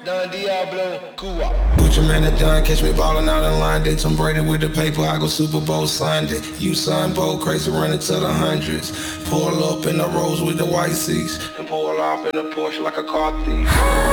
Don Diablo, Cuba. Put your man at done, catch me ballin' out in line. Did Tom Brady with the paper, I go Super Bowl Sunday. You son Bo, crazy running to the hundreds. Pull up in the Rolls with the white seats, and pull off in a Porsche like a car thief.